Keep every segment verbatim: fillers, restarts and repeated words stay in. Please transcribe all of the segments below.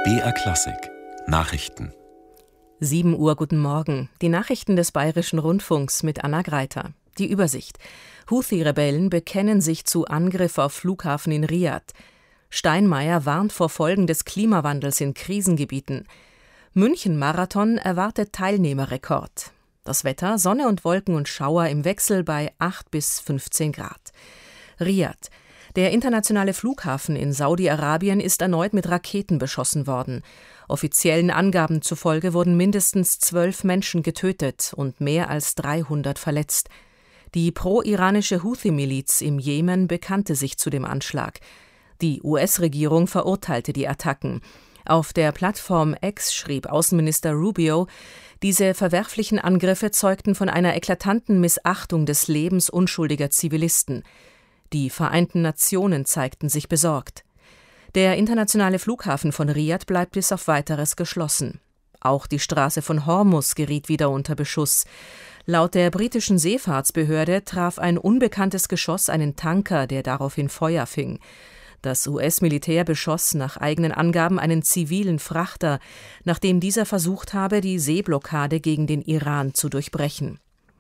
B R Klassik Nachrichten. sieben Uhr, guten Morgen. Die Nachrichten des Bayerischen Rundfunks mit Anna Greiter. Die Übersicht. Houthi-Rebellen bekennen sich zu Angriff auf Flughafen in Riad. Steinmeier warnt vor Folgen des Klimawandels in Krisengebieten. München-Marathon erwartet Teilnehmerrekord. Das Wetter: Sonne und Wolken und Schauer im Wechsel bei acht bis fünfzehn Grad. Riad. Der internationale Flughafen in Saudi-Arabien ist erneut mit Raketen beschossen worden. Offiziellen Angaben zufolge wurden mindestens zwölf Menschen getötet und mehr als dreihundert verletzt. Die pro-iranische Houthi-Miliz im Jemen bekannte sich zu dem Anschlag. Die U S-Regierung verurteilte die Attacken. Auf der Plattform X schrieb Außenminister Rubio, diese verwerflichen Angriffe zeugten von einer eklatanten Missachtung des Lebens unschuldiger Zivilisten. Die Vereinten Nationen zeigten sich besorgt. Der internationale Flughafen von Riad bleibt bis auf Weiteres geschlossen. Auch die Straße von Hormuz geriet wieder unter Beschuss. Laut der britischen Seefahrtsbehörde traf ein unbekanntes Geschoss einen Tanker, der daraufhin Feuer fing. Das U S-Militär beschoss nach eigenen Angaben einen zivilen Frachter, nachdem dieser versucht habe, die Seeblockade gegen den Iran zu durchbrechen.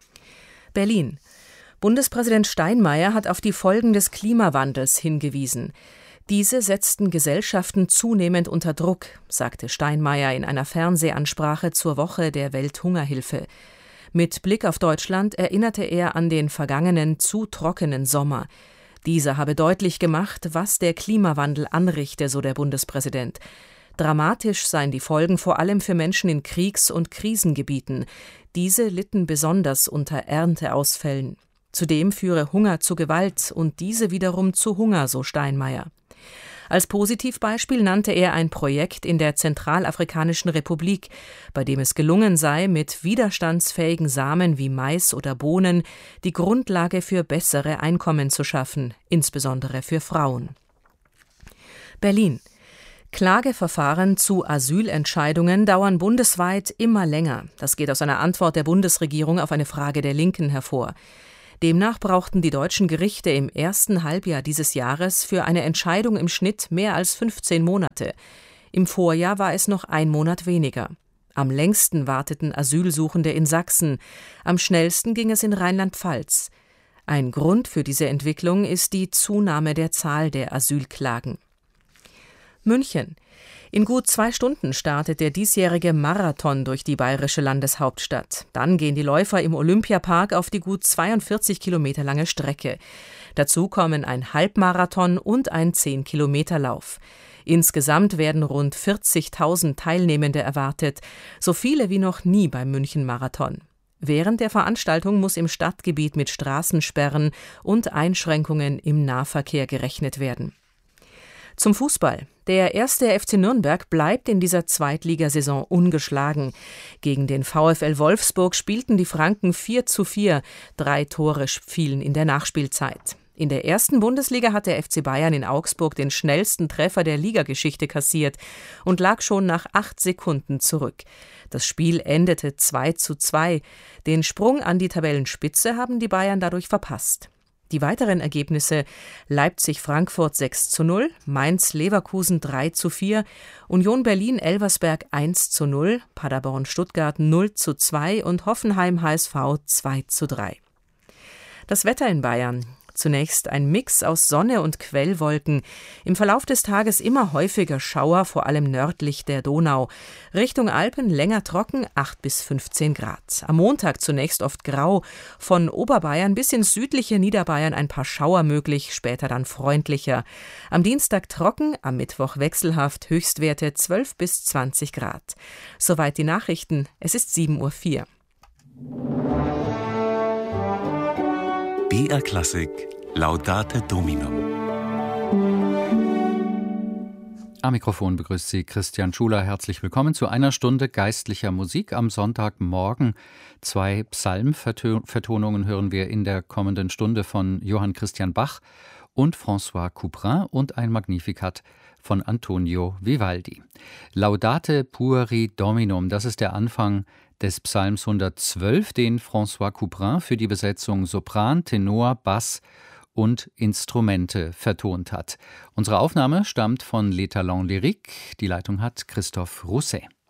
Berlin. Bundespräsident Steinmeier hat auf die Folgen des Klimawandels hingewiesen. Diese setzten Gesellschaften zunehmend unter Druck, sagte Steinmeier in einer Fernsehansprache zur Woche der Welthungerhilfe. Mit Blick auf Deutschland erinnerte er an den vergangenen, zu trockenen Sommer. Dieser habe deutlich gemacht, was der Klimawandel anrichte, so der Bundespräsident. Dramatisch seien die Folgen vor allem für Menschen in Kriegs- und Krisengebieten. Diese litten besonders unter Ernteausfällen. Zudem führe Hunger zu Gewalt und diese wiederum zu Hunger, so Steinmeier. Als Positivbeispiel nannte er ein Projekt in der Zentralafrikanischen Republik, bei dem es gelungen sei, mit widerstandsfähigen Samen wie Mais oder Bohnen die Grundlage für bessere Einkommen zu schaffen, insbesondere für Frauen. Berlin. Klageverfahren zu Asylentscheidungen dauern bundesweit immer länger. Das geht aus einer Antwort der Bundesregierung auf eine Frage der Linken hervor. Demnach brauchten die deutschen Gerichte im ersten Halbjahr dieses Jahres für eine Entscheidung im Schnitt mehr als fünfzehn Monate. Im Vorjahr war es noch ein Monat weniger. Am längsten warteten Asylsuchende in Sachsen. Am schnellsten ging es in Rheinland-Pfalz. Ein Grund für diese Entwicklung ist die Zunahme der Zahl der Asylklagen. München. In gut zwei Stunden startet der diesjährige Marathon durch die bayerische Landeshauptstadt. Dann gehen die Läufer im Olympiapark auf die gut zweiundvierzig Kilometer lange Strecke. Dazu kommen ein Halbmarathon und ein zehn-Kilometer-Lauf. Insgesamt werden rund vierzigtausend Teilnehmende erwartet, so viele wie noch nie beim München-Marathon. Während der Veranstaltung muss im Stadtgebiet mit Straßensperren und Einschränkungen im Nahverkehr gerechnet werden. Zum Fußball. Der erste F C Nürnberg bleibt in dieser Zweitligasaison ungeschlagen. Gegen den VfL Wolfsburg spielten die Franken vier zu vier. Drei Tore fielen in der Nachspielzeit. In der ersten Bundesliga hat der F C Bayern in Augsburg den schnellsten Treffer der Ligageschichte kassiert und lag schon nach acht Sekunden zurück. Das Spiel endete zwei zu zwei. Den Sprung an die Tabellenspitze haben die Bayern dadurch verpasst. Die weiteren Ergebnisse: Leipzig-Frankfurt sechs zu null, Mainz-Leverkusen drei zu vier, Union Berlin-Elversberg eins zu null, Paderborn-Stuttgart null zu zwei und Hoffenheim-H S V zwei zu drei. Das Wetter in Bayern. Zunächst ein Mix aus Sonne und Quellwolken. Im Verlauf des Tages immer häufiger Schauer, vor allem nördlich der Donau. Richtung Alpen länger trocken, acht bis fünfzehn Grad. Am Montag zunächst oft grau. Von Oberbayern bis ins südliche Niederbayern ein paar Schauer möglich, später dann freundlicher. Am Dienstag trocken, am Mittwoch wechselhaft, Höchstwerte zwölf bis zwanzig Grad. Soweit die Nachrichten. Es ist sieben Uhr vier. B R Klassik Laudate Domino. Am Mikrofon begrüßt Sie Christian Schuler. Herzlich willkommen zu einer Stunde geistlicher Musik am Sonntagmorgen. Zwei Psalmvertonungen hören wir in der kommenden Stunde von Johann Christian Bach und François Couperin und ein Magnificat von Antonio Vivaldi. Laudate pueri Dominum, das ist der Anfang des Psalms hundertzwölf, den François Couperin für die Besetzung Sopran, Tenor, Bass und Instrumente vertont hat. Unsere Aufnahme stammt von Les Talents Lyriques. Die Leitung hat Christophe Rousset.